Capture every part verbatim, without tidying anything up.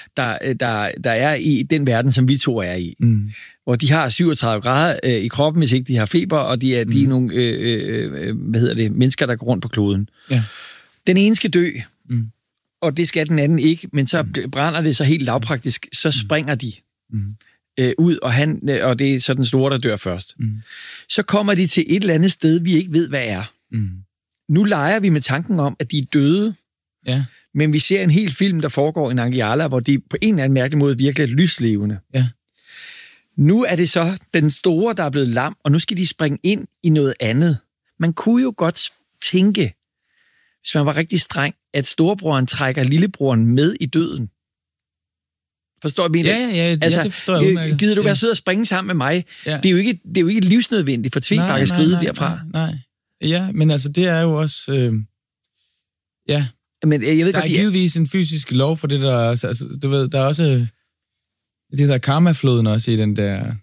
der, der, der er i den verden, som vi to er i. Mm. Hvor de har syvogtredive grader øh, i kroppen, hvis ikke de har feber, og de er, mm. de er nogle øh, øh, hvad hedder det, mennesker, der går rundt på kloden. Ja. Den ene skal dø, mm. og det skal den anden ikke, men så mm. brænder det så helt lavpraktisk, så springer de mm. øh, ud, og, han, og det er så den store, der dør først. Mm. Så kommer de til et eller andet sted, vi ikke ved, hvad er. Mm. Nu leger vi med tanken om, at de er døde, ja. Men vi ser en hel film, der foregår i Nangiala, hvor de på en eller anden mærkelig måde virkelig er lyslevende. Ja. Nu er det så den store, der er blevet lam, og nu skal de springe ind i noget andet. Man kunne jo godt tænke, hvis man var rigtig streng, at storebroren trækker lillebroren med i døden. Forstår du, ja, ja, ja, altså, ja, det forstår jeg udmærket. Gider du ja. være sød og springe sammen med mig? Ja. Det, er jo ikke, det er jo ikke livsnødvendigt for Tvebak at skride derfra. Nej, nej. Ja, men altså, det er jo også... Øh, ja, men jeg ved der godt, er givetvis en fysisk lov for det der... Altså, du ved, der er også... Det der karmafloden også i den der...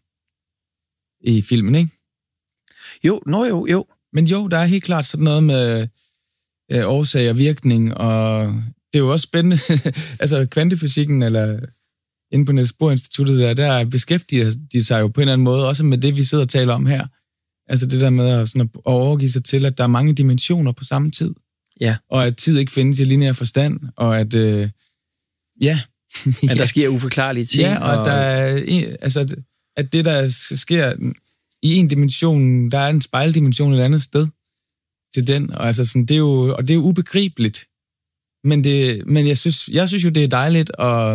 I filmen, ikke? Jo, nå jo, jo. Men jo, der er helt klart sådan noget med øh, årsag og virkning, og det er jo også spændende. Altså, kvantefysikken, eller inde på Niels Bohr Instituttet, der, der beskæftiger de sig jo på en eller anden måde, også med det, vi sidder og taler om her. Altså det der med at, sådan at overgive sig til, at der er mange dimensioner på samme tid. Ja. Og at tid ikke findes i lineær forstand, og at, øh, ja... At der sker uforklarlige ting. Ja, og, og... Der er, altså, at det, der sker i en dimension, der er en spejldimension et andet sted til den, og, altså, sådan, det, er jo, og det er jo ubegribeligt. Men, det, men jeg, synes, jeg synes jo, det er dejligt at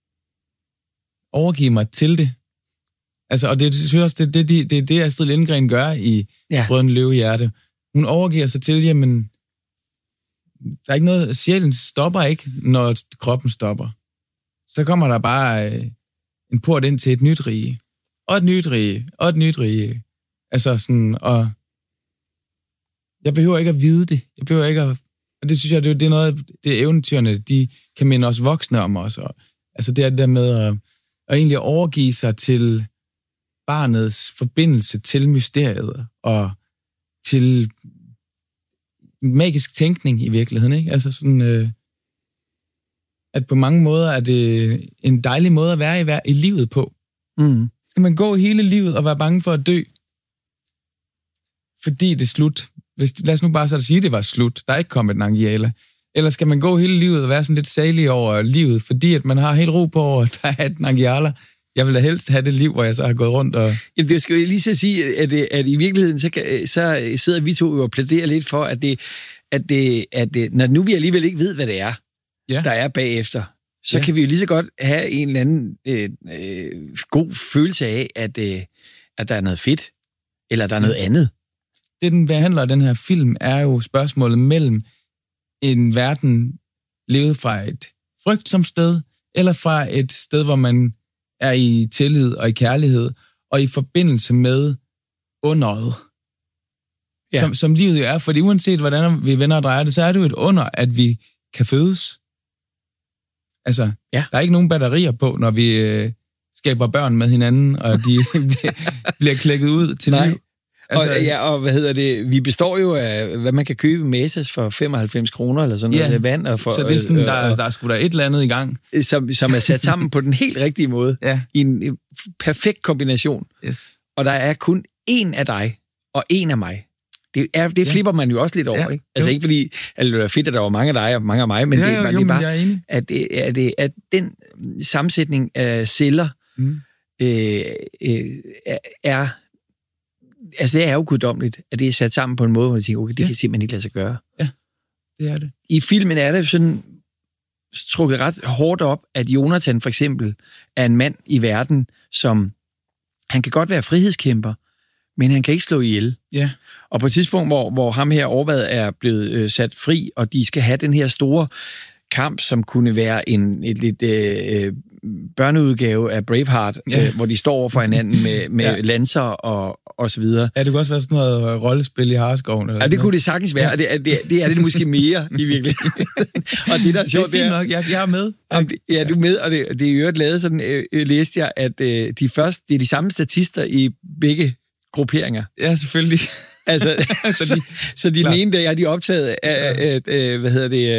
overgive mig til det. Altså, og det synes jeg også, det er det, det, det, det, Astrid Lindgren gør i ja. Brødrene Løvehjerte. Hun overgiver sig til, jamen, der er ikke noget, sjælen stopper ikke, når kroppen stopper. Så kommer der bare øh, en port ind til et nyt rige, og et nyt rige, og et nyt rige. Altså sådan, og jeg behøver ikke at vide det. Jeg behøver ikke at, og det synes jeg, det er noget, det er eventyrene, de kan minde os voksne om os. Og, altså det er det der med at, at egentlig overgive sig til barnets forbindelse til mysteriet, og til magisk tænkning i virkeligheden, ikke? Altså sådan... Øh, at på mange måder er det en dejlig måde at være i, i livet på. Mm. Skal man gå hele livet og være bange for at dø, fordi det er slut? Hvis, lad os nu bare så sige, at det var slut. Der er ikke kommet Nangiala. Eller skal man gå hele livet og være sådan lidt salig over livet, fordi at man har helt ro på, at der er et Nangiala? Jeg vil da helst have det liv, hvor jeg så har gået rundt og... Jamen, det skal jo lige så sige, at, at i virkeligheden, så, kan, så sidder vi to og plæderer lidt for, at det, at det, at det, når nu vi alligevel ikke ved, hvad det er, ja. Der er bagefter, så ja. Kan vi jo lige så godt have en eller anden øh, øh, god følelse af, at, øh, at der er noget fedt, eller der er noget ja. Andet. Det, den behandler den her film, er jo spørgsmålet mellem en verden levet fra et frygtsomt sted, eller fra et sted, hvor man er i tillid og i kærlighed, og i forbindelse med underet. Ja. Som, som livet jo er, fordi uanset hvordan vi vender og drejer det, så er det jo et under, at vi kan fødes. Altså, ja. Der er ikke nogen batterier på, når vi øh, skaber børn med hinanden, og de bliver klækket ud til Nej. Liv. Altså, og, ja, og hvad hedder det? Vi består jo af, hvad man kan købe Matas for femoghalvfems kroner, eller sådan ja. noget vand. Og for, så det er sådan, der, øh, der er sgu da et eller andet i gang. Som, som er sat sammen på den helt rigtige måde. Ja. I en, en perfekt kombination. Yes. Og der er kun én af dig, og én af mig. Det, er, det flipper ja. Man jo også lidt over, ja. Ikke? Altså jo. Ikke fordi, at det er fedt, at der var mange af dig og mange af mig, men ja, det, jo, man, jo, det er bare, jeg er enig. At, det, at, det, at den sammensætning af celler mm. øh, øh, er, altså det er jo guddommeligt, at det er sat sammen på en måde, hvor man tænker, okay, det ja. Kan simpelthen ikke lade sig gøre. Ja, det er det. I filmen er det sådan trukket ret hårdt op, at Jonathan for eksempel er en mand i verden, som, han kan godt være frihedskæmper, men han kan ikke slå ihjel. Ja. Og på et tidspunkt, hvor, hvor ham her Orvad er blevet øh, sat fri, og de skal have den her store kamp, som kunne være en et lidt øh, børneudgave af Braveheart, ja. øh, hvor de står over for hinanden med, med ja. Lanser og, og så videre. Ja, det kunne også være sådan noget rollespil i Harskoven. Eller ja, det kunne det sagtens være, og det, det, det er det måske mere i virkeligheden. Og det, der er sjovt, det er fint nok, jeg, jeg er med. Jeg, ja, du er med, og det, det er i øvrigt lavet sådan, øh, læste jeg, at øh, de første, det er de samme statister i begge grupperinger. Ja, selvfølgelig. Altså, så de, så de den ene dag er de optaget af, at, øh, hvad hedder det,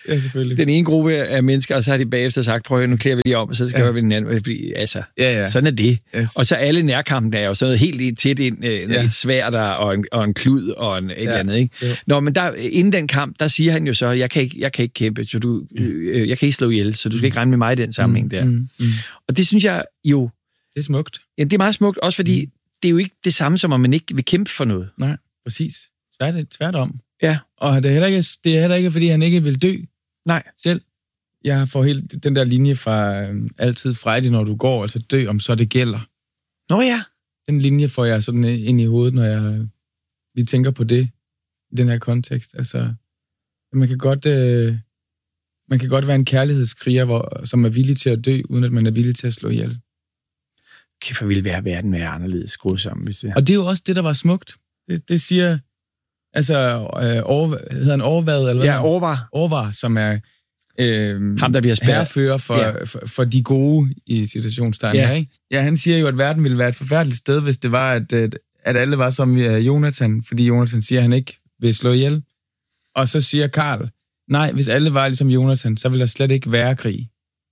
Ja, selvfølgelig. Den ene gruppe af mennesker, og så har de bagefter sagt, prøv at nu klæder vi lige om, og så skal ja. vi den anden. Fordi, altså, ja, ja. Sådan er det. Yes. Og så alle nærkampen er jo sådan noget helt tæt ind, øh, ja. et sværd der, og, en, og en klud og en, et ja. eller andet. Ikke? Ja. Nå, men der, inden den kamp, der siger han jo så, jeg kan ikke, jeg kan ikke kæmpe, så du, øh, jeg kan ikke slå ihjel, så du skal ikke regne med mig i den sammenhæng der. Mm, mm, mm. Og det synes jeg jo... Det er smukt. Ja, det er meget smukt, også fordi mm. det er jo ikke det samme, som om man ikke vil kæmpe for noget. Nej, præcis. Tvært, tværtom. Ja. Og det er, heller ikke, det er heller ikke, fordi han ikke vil dø. Nej. Selv. Jeg får helt den der linje fra øh, altid frejdig, når du går, altså dø, om så det gælder. Nå ja. Den linje får jeg sådan ind i hovedet, når jeg vi tænker på det i den her kontekst. Altså, man kan godt, øh, man kan godt være en kærlighedskriger, hvor, som er villig til at dø, uden at man er villig til at slå ihjel. Kæft, hvor ville være verden være anderledes skruet sammen, hvis det... Og det er jo også det, der var smukt. Det, det siger, altså, øh, over, hedder han Overvad, eller hvad? Ja, Overvar. Overvar, som er øh, ham, der bliver spærret. Herrefører for, ja. for, for de gode i situationstegn. Ja. Ikke? Ja, han siger jo, at verden ville være et forfærdeligt sted, hvis det var, at, at alle var som Jonathan, fordi Jonathan siger, at han ikke vil slå ihjel. Og så siger Karl, nej, hvis alle var ligesom Jonathan, så ville der slet ikke være krig.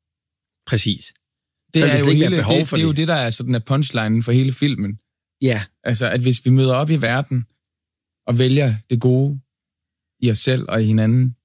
Præcis. Det er, er, jo hele, det, det, det er jo det, der er sådan en punchline for hele filmen. Ja. Altså, at hvis vi møder op i verden og vælger det gode i os selv og i hinanden,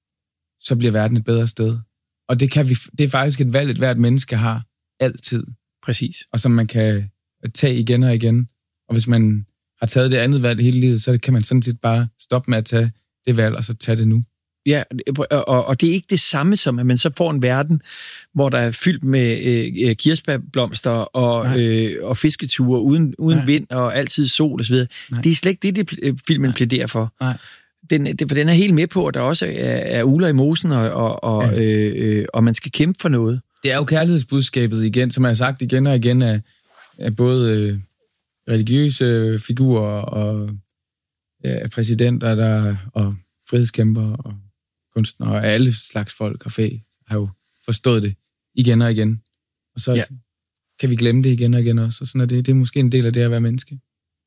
så bliver verden et bedre sted. Og det, kan vi, det er faktisk et valg, et hvert menneske har altid. Præcis. Og som man kan tage igen og igen. Og hvis man har taget det andet valg hele livet, så kan man sådan set bare stoppe med at tage det valg, og så tage det nu. Ja, og, og det er ikke det samme som, at man så får en verden, hvor der er fyldt med øh, kirsebærblomster og, øh, og fisketure uden, uden vind og altid sol og så videre. Det er slet ikke det, det filmen Nej. plæderer for. Nej. Den, det, for den er helt med på, at der også er, er uler i mosen, og, og, og, ja. øh, og man skal kæmpe for noget. Det er jo kærlighedsbudskabet igen, som jeg har sagt igen og igen, af, af både øh, religiøse figurer og øh, præsidenter der, og frihedskæmper og kunstnere og alle slags folk og fæ har jo forstået det igen og igen. Og så ja. kan vi glemme det igen og igen også. Og sådan er det. Det er måske en del af det at være menneske.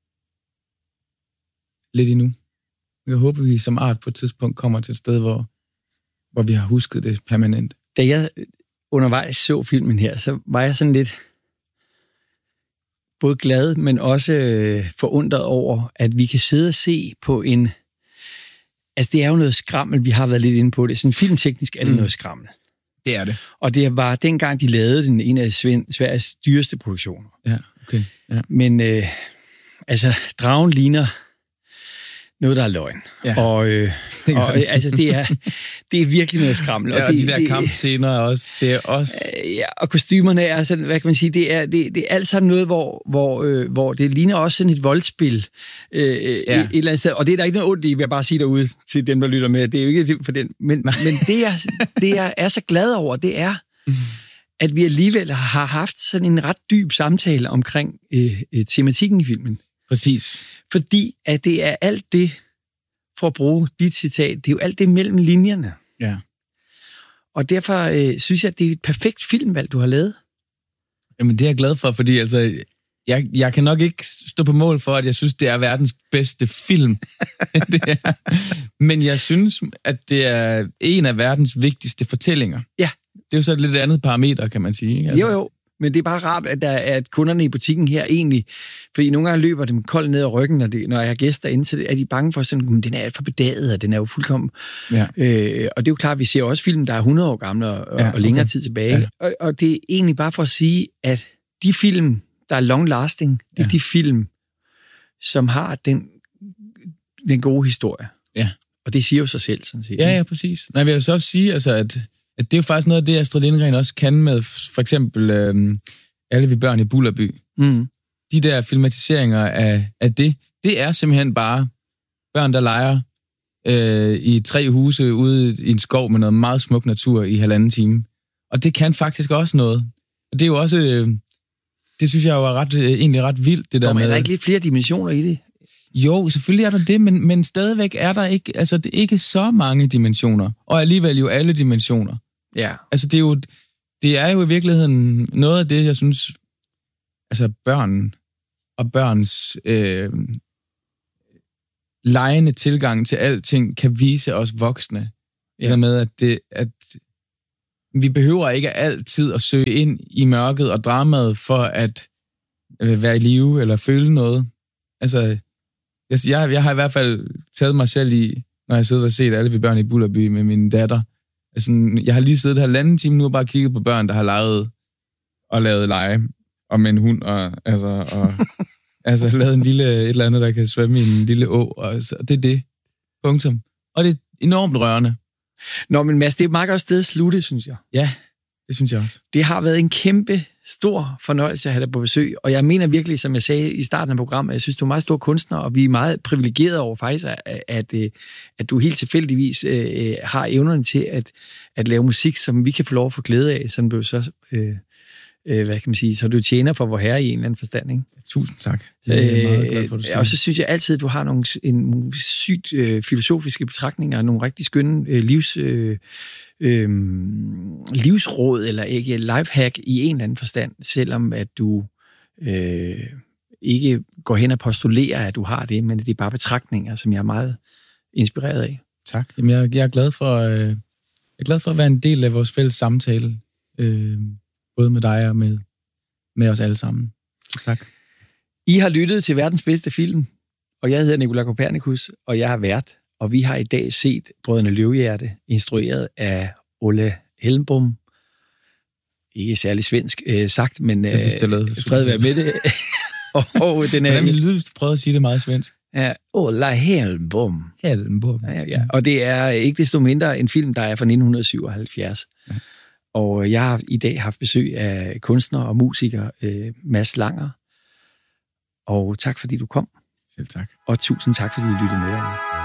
Lidt endnu. Jeg håber, vi som art på et tidspunkt kommer til et sted, hvor, hvor vi har husket det permanent. Da jeg undervejs så filmen her, så var jeg sådan lidt både glad, men også forundret over, at vi kan sidde og se på en... Altså, det er jo noget skrammel, vi har været lidt inde på det. Sådan filmteknisk er det mm. noget skrammel. Det er det. Og det var dengang, de lavede den en af Sveriges dyreste produktioner. Ja, okay. Ja. Men øh, altså, dragen ligner noget, der er løgn. Ja. Og, øh, og øh, altså, det er, det er virkelig noget skrammel. Ja, og, og det, de der kampscener også, det er også... Ja, og kostymerne er sådan, hvad kan man sige, det er, det, det er alt sammen noget, hvor, hvor, øh, hvor det ligner også sådan et voldspil øh, ja. et, et eller andet sted. Og det er der ikke noget ondt i, vil jeg bare sige derude til dem, der lytter med. Det er jo ikke for den. Men, men det, jeg, det, jeg er så glad over, det er, at vi alligevel har haft sådan en ret dyb samtale omkring øh, øh, tematikken i filmen. Præcis. Fordi at det er alt det, for at bruge dit citat, det er jo alt det mellem linjerne. Ja. Og derfor øh, synes jeg, at det er et perfekt filmvalg, du har lavet. Jamen, det er jeg glad for, fordi altså, jeg, jeg kan nok ikke stå på mål for, at jeg synes, det er verdens bedste film. det er. Men jeg synes, at det er en af verdens vigtigste fortællinger. Ja. Det er jo så et lidt andet parameter, kan man sige. Ikke? Altså. Jo, jo. Men det er bare rart, at, der, at kunderne i butikken her egentlig, fordi nogle gange løber dem koldt ned ad ryggen, når, det, når jeg har gæster inde, så er de bange for sådan, den er alt for bedaget, og den er jo fuldkommen... Ja. Øh, og det er jo klart, at vi ser også film, der er hundrede år gamle og, ja, og længere okay. tid tilbage. Ja. Og, og det er egentlig bare for at sige, at de film, der er long-lasting, det er ja. de film, som har den, den gode historie. Ja. Og det siger jo sig selv, sådan set. Ja, ja, præcis. Nej, jeg vil jo så også sige, altså, at at det er jo faktisk noget af det, Astrid Lindgren også kan med, for eksempel øh, Alle vi børn i Bullerby. Mm. De der filmatiseringer af, af det, det er simpelthen bare børn, der leger øh, i tre huse ude i en skov med noget meget smuk natur i halvanden time. Og det kan faktisk også noget. Og det er jo også, øh, det synes jeg jo er ret, øh, egentlig ret vildt, det der Nå, men med... er der ikke lidt flere dimensioner i det? Jo, selvfølgelig er der det, men, men stadigvæk er der ikke, altså det er ikke så mange dimensioner, og alligevel jo alle dimensioner. Ja. Altså, det er, jo, det er jo i virkeligheden noget af det, jeg synes, altså børn og børns øh, legende tilgang til alting kan vise os voksne, Ja. Det der med, at, det, at vi behøver ikke altid at søge ind i mørket og dramaet for at øh, være i live eller føle noget. Altså, jeg, jeg, jeg har i hvert fald taget mig selv i, når jeg sidder og set alle vi børn i Bullerby med min datter. Altså, jeg har lige siddet her halvanden time nu og bare kigget på børn, der har leget og lavet lege, og med en hund, og, altså, og altså, lavet en lille, et eller andet, der kan svømme i en lille å, og, og det er det. Punktum. Og det er enormt rørende. Nå, men Mads, det er et meget godt sted at slutte, synes jeg. Ja, det synes jeg også. Det har været en kæmpe stor fornøjelse at have dig på besøg, og jeg mener virkelig, som jeg sagde i starten af programmet, jeg synes, du er meget stor kunstner, og vi er meget privilegerede over faktisk, at, at, at du helt tilfældigvis øh, har evnerne til at, at lave musik, som vi kan få lov at få glæde af, som du så, øh, øh, hvad kan man sige, så du tjener for vor herre i en eller anden forstand, ikke? Tusind tak. Det er jeg meget glad for, du siger. Og så synes jeg altid, at du har nogle, en, nogle sygt øh, filosofiske betragtninger, nogle rigtig skønne øh, livs... Øh, Øhm, livsråd eller ikke lifehack i en eller anden forstand, selvom at du øh, ikke går hen og postulerer, at du har det, men det er bare betragtninger, som jeg er meget inspireret af. Tak. Jamen, jeg, jeg er glad for øh, jeg er glad for at være en del af vores fælles samtale, øh, både med dig og med, med os alle sammen. Så tak. I har lyttet til verdens bedste film, og jeg hedder Nikolaj Kopernikus, og jeg har vært. Og vi har i dag set Brødrene Løvehjerte, instrueret af Olle Hellbom. Ikke særlig svensk øh, sagt, men øh, fred være med det. og, og den er... Hvordan vil du prøve at sige det meget svensk? Ja, Olle Hellbom. Hellbom. Ja, ja. Og det er ikke desto mindre en film, der er fra nitten syvoghalvfjerds. Ja. Og jeg har i dag haft besøg af kunstner og musiker øh, Mads Langer. Og tak fordi du kom. Selv tak. Og tusind tak fordi I lyttede med.